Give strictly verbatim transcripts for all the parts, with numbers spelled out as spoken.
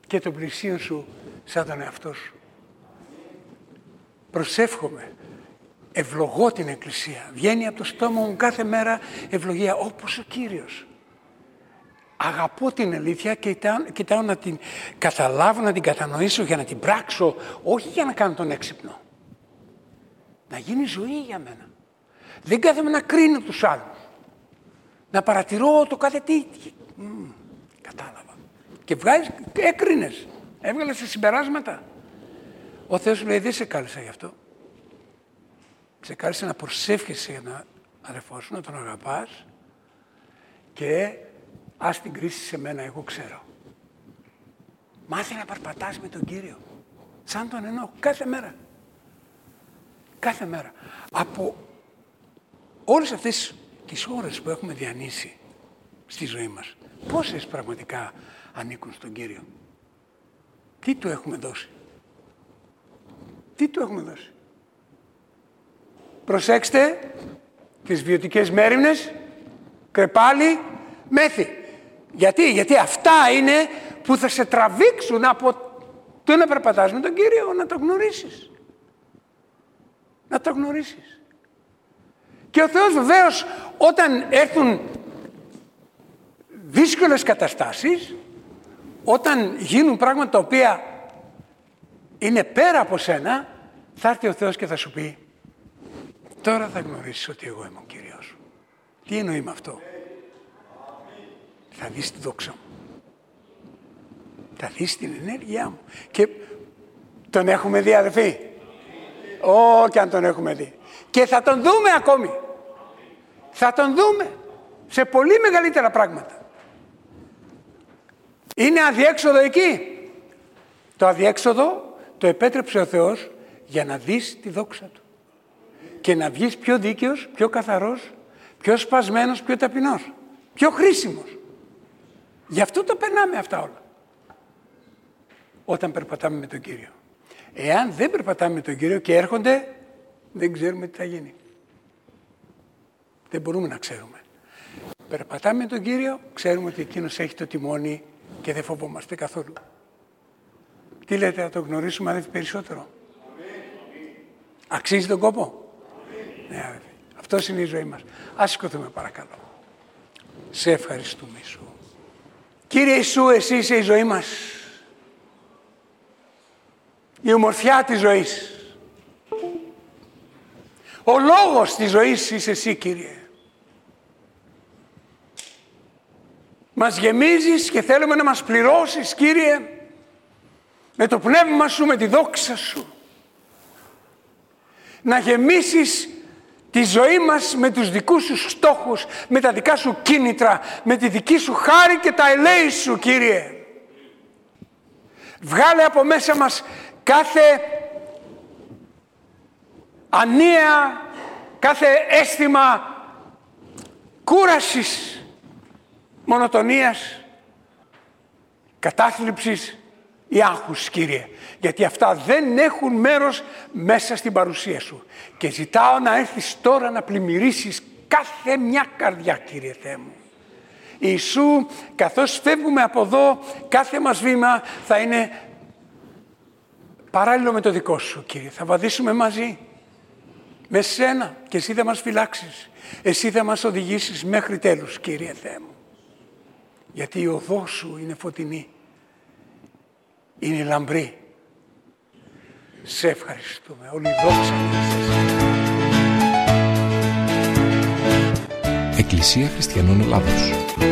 και τον πλησίον σου σαν τον εαυτό σου. Προσεύχομαι, ευλογώ την Εκκλησία. Βγαίνει από το στόμα μου κάθε μέρα ευλογία όπως ο Κύριος. Αγαπώ την αλήθεια και κοιτάω, κοιτάω να την καταλάβω, να την κατανοήσω για να την πράξω, όχι για να κάνω τον έξυπνο. Να γίνει ζωή για μένα. Δεν κάθομαι να κρίνω τους άλλους. Να παρατηρώ το κάθε τι. Μ, κατάλαβα. Και βγάζεις, έκρινες. Έβγαλες τα συμπεράσματα. Ο Θεός λέει δεν σε κάλεσα γι' αυτό. Σε κάλεσα να προσεύχεσαι για τον αδερφό σου, να τον αγαπάς και ας την κρίση σε μένα, εγώ ξέρω. Μάθε να παρπατάς με τον Κύριο. Σαν τον εννοώ, κάθε μέρα. Κάθε μέρα. Από όλες αυτές τις ώρες που έχουμε διανύσει στη ζωή μας, πόσες πραγματικά ανήκουν στον Κύριο? Τι του έχουμε δώσει? Τι του έχουμε δώσει? Προσέξτε τις βιωτικές μέριμνες, κρεπάλι, μέθη. Γιατί? Γιατί αυτά είναι που θα σε τραβήξουν από το να περπατάς με τον Κύριο, να το γνωρίσεις. Να το γνωρίσεις. Και ο Θεός βεβαίως όταν έρθουν δύσκολες καταστάσεις, όταν γίνουν πράγματα τα οποία είναι πέρα από σένα, θα έρθει ο Θεός και θα σου πει τώρα θα γνωρίσεις ότι εγώ είμαι ο Κύριος σου. Τι εννοεί με αυτό? Θα δεις τη δόξα μου. Θα δεις την ενέργειά μου. Και τον έχουμε δει αδελφοί. Ω, και αν τον έχουμε δει. Και θα τον δούμε ακόμη. Θα τον δούμε σε πολύ μεγαλύτερα πράγματα. Είναι αδιέξοδο εκεί. Το αδιέξοδο το επέτρεψε ο Θεός για να δεις τη δόξα του. Και να βγεις πιο δίκαιος, πιο καθαρός, πιο σπασμένος, πιο ταπεινός. Πιο χρήσιμος. Γι' αυτό το περνάμε αυτά όλα. Όταν περπατάμε με τον Κύριο. Εάν δεν περπατάμε με τον Κύριο και έρχονται, δεν ξέρουμε τι θα γίνει. Δεν μπορούμε να ξέρουμε. Περπατάμε με τον Κύριο, ξέρουμε ότι εκείνος έχει το τιμόνι και δεν φοβόμαστε καθόλου. Τι λέτε, να το γνωρίσουμε αδελφοί περισσότερο? Αξίζει τον κόπο? Ναι, αδελφοί. Αυτός είναι η ζωή μας. Ας σηκωθούμε παρακαλώ. Σε ευχαριστούμε Ιησού. Κύριε Ιησού, εσύ είσαι η ζωή μας. Η ομορφιά της ζωής. Ο λόγος της ζωής είσαι εσύ, Κύριε. Μας γεμίζεις και θέλουμε να μας πληρώσεις, Κύριε, με το πνεύμα σου, με τη δόξα σου. Να γεμίσεις τη ζωή μας με τους δικούς σου στόχους, με τα δικά σου κίνητρα, με τη δική σου χάρη και τα ελέη σου, Κύριε. Βγάλε από μέσα μας κάθε ανία, κάθε αίσθημα κούρασης, μονοτονίας, κατάθλιψης ή άγχους, Κύριε. Γιατί αυτά δεν έχουν μέρος μέσα στην παρουσία σου. Και ζητάω να έρθεις τώρα να πλημμυρίσεις κάθε μια καρδιά, Κύριε Θεέ μου. Ιησού, καθώς φεύγουμε από εδώ, κάθε μας βήμα θα είναι παράλληλο με το δικό σου, Κύριε. Θα βαδίσουμε μαζί με σένα και εσύ θα μας φυλάξεις. Εσύ θα μας οδηγήσεις μέχρι τέλους, Κύριε Θεέ μου. Γιατί η οδός σου είναι φωτεινή. Είναι λαμπρή. Σε ευχαριστούμε. Όλη η δόξα είναι σε εσένα. Εκκλησία Χριστιανών Ελλάδος.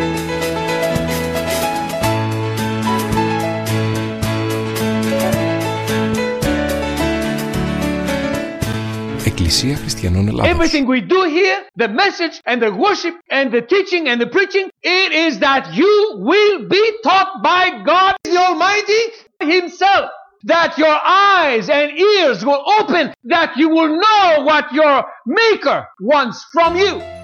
Εκκλησία Χριστιανών Ελλάδος. Everything we do here, the message and the worship and the teaching and the preaching, it is that you will be taught by God the Almighty Himself. That your eyes and ears will open, that you will know what your Maker wants from you.